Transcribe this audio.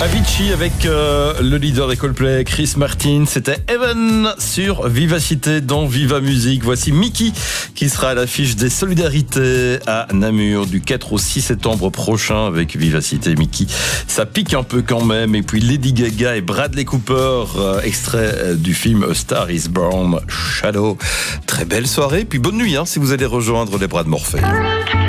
Avicii avec le leader des Coldplay, Chris Martin. C'était Heaven sur Vivacité dans Viva Musique. Voici Mickey qui sera à l'affiche des Solidarités à Namur du 4 au 6 septembre prochain avec Vivacité. Mickey, ça pique un peu quand même. Et puis Lady Gaga et Bradley Cooper, extrait du film A Star is Born, Shadow. Très belle soirée. Puis bonne nuit si vous allez rejoindre les bras de Morphée.